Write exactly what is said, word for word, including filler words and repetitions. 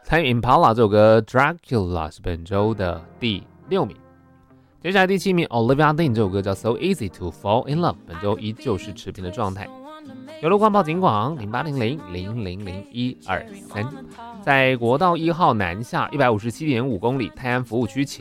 Tame Impala 这首歌 Dracula 是本周的第六名。接下来第七名 Olivia Dean 这首歌叫 So Easy to Fall in Love， 本周依旧是持平的状态。有路况报警广零八零零零零零一二三，在国道一号南下一百五十七点五公里泰安服务区前